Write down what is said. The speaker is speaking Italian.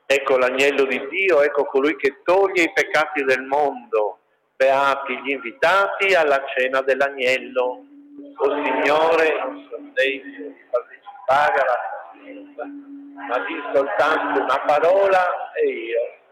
Ecco l'agnello di Dio, ecco colui che toglie i peccati del mondo. Beati gli invitati alla cena dell'agnello. O Signore, non sono degno di partecipare alla festa, ma di soltanto una parola e io